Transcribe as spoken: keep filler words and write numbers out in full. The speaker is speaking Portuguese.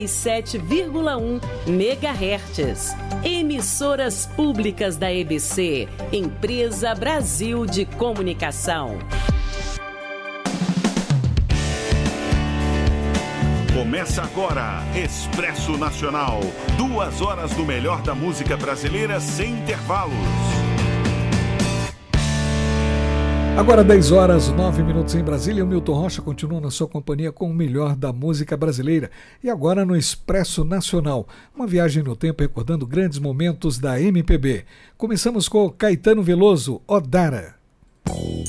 sete vírgula um megahertz. Emissoras públicas da E B C, Empresa Brasil de Comunicação. Começa agora, Expresso Nacional. Duas horas do melhor da música brasileira sem intervalos. Agora dez horas, nove minutos em Brasília. O Milton Rocha continua na sua companhia com o melhor da música brasileira. E agora no Expresso Nacional, uma viagem no tempo recordando grandes momentos da M P B. Começamos com Caetano Veloso, Odara.